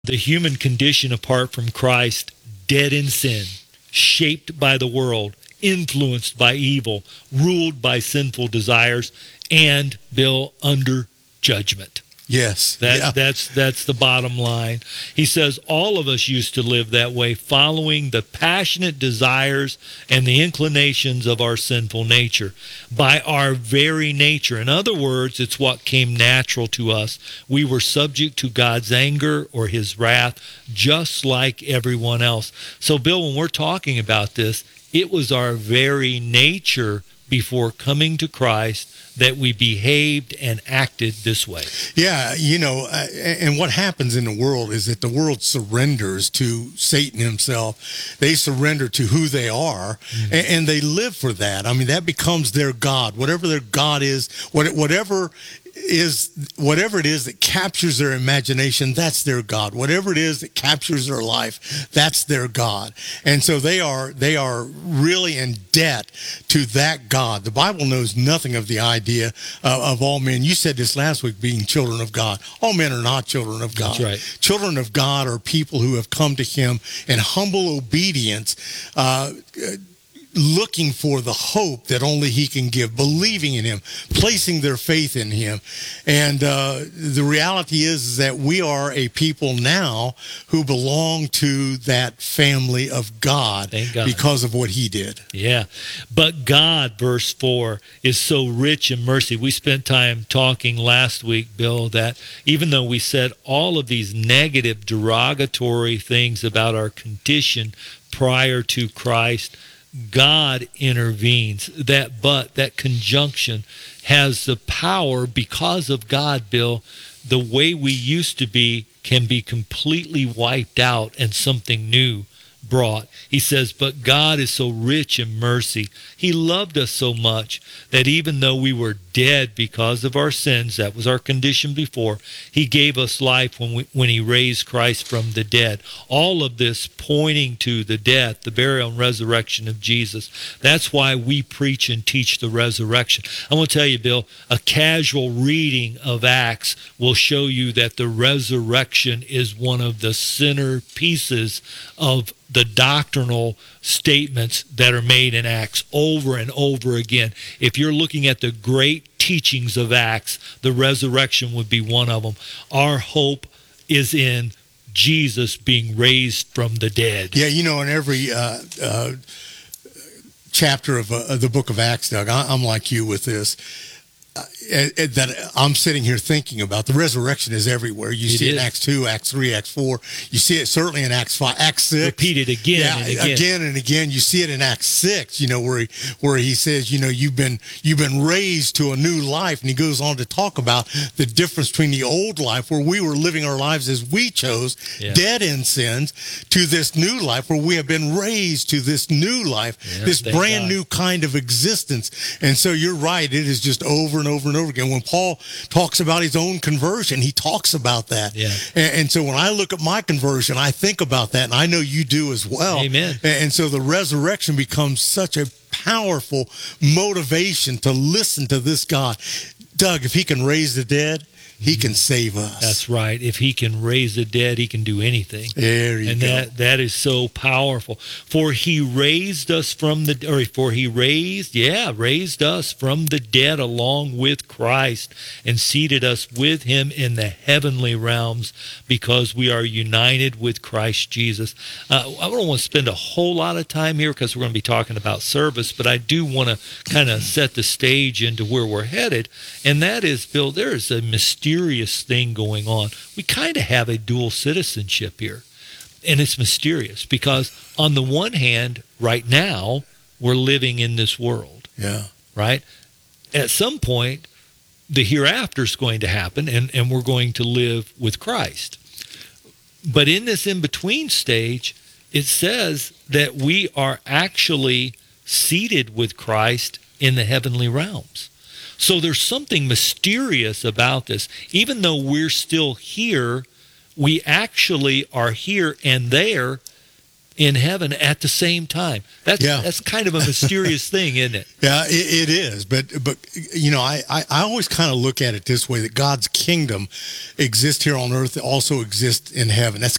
The human condition apart from Christ, dead in sin, shaped by the world, influenced by evil, ruled by sinful desires, and, Bill, under judgment. Yes. That's the bottom line. He says all of us used to live that way, following the passionate desires and the inclinations of our sinful nature. By our very nature. In other words, it's what came natural to us. We were subject to God's anger or his wrath, just like everyone else. So, Bill, when we're talking about this, it was our very nature before coming to Christ that we behaved and acted this way. Yeah, and what happens in the world is that the world surrenders to Satan himself. They surrender to who they are, and they live for that. I mean, that becomes their God. Whatever their God is, whatever it is that captures their imagination, that's their God. Whatever it is that captures their life, that's their God. And so they are really in debt to that God. The Bible knows nothing of the idea of all men. You said this last week, being children of God. All men are not children of God. That's right. Children of God are people who have come to him in humble obedience, looking for the hope that only he can give, believing in him, placing their faith in him. And the reality is that we are a people now who belong to that family of God, because of what he did. Yeah. But God, verse 4, is so rich in mercy. We spent time talking last week, Bill, that even though we said all of these negative, derogatory things about our condition prior to Christ, God intervenes. That conjunction has the power, because of God, Bill, the way we used to be can be completely wiped out and something new brought. He says, but God is so rich in mercy. He loved us so much that even though we were dead because of our sins, that was our condition before, he gave us life when he raised Christ from the dead. All of this pointing to the death, the burial, and resurrection of Jesus. That's why we preach and teach the resurrection. I want to tell you, Bill, a casual reading of Acts will show you that the resurrection is one of the centerpieces of the doctrinal statements that are made in Acts over and over again. If you're looking at the great teachings of Acts, the resurrection would be one of them. Our hope is in Jesus being raised from the dead. Yeah, in every chapter of the book of Acts, Doug, I'm like you with this. That I'm sitting here thinking about. The resurrection is everywhere. You see it in Acts 2, Acts 3, Acts 4. You see it certainly in Acts 5, Acts 6. Repeated again and again. Again and again. You see it in Acts 6, where he says, you've been raised to a new life. And he goes on to talk about the difference between the old life, where we were living our lives as we chose, dead in sins, to this new life where we have been raised to this new life, this brand new kind of existence. And so you're right. It is just over and over and over again. When Paul talks about his own conversion, he talks about that. Yeah. And so when I look at my conversion, I think about that, and I know you do as well. Amen. And so the resurrection becomes such a powerful motivation to listen to this God. Doug, if he can raise the dead, he can save us. That's right. If he can raise the dead, he can do anything. There you go. And that is so powerful. For he raised us from the, raised us from the dead along with Christ, and seated us with him in the heavenly realms, because we are united with Christ Jesus. I don't want to spend a whole lot of time here, because we're going to be talking about service, but I do want to kind of set the stage into where we're headed. And that is, Bill, there is a mysterious thing going on. We kind of have a dual citizenship here, and it's mysterious because on the one hand, right now, we're living in this world. Yeah. Right? At some point, the hereafter is going to happen, and we're going to live with Christ. But in this in-between stage, it says that we are actually seated with Christ in the heavenly realms. So there's something mysterious about this. Even though we're still here, we actually are here and there in heaven at the same time. That's kind of a mysterious thing, isn't it? Yeah, it is. But you know, I always kind of look at it this way, that God's kingdom exists here on earth, also exists in heaven. That's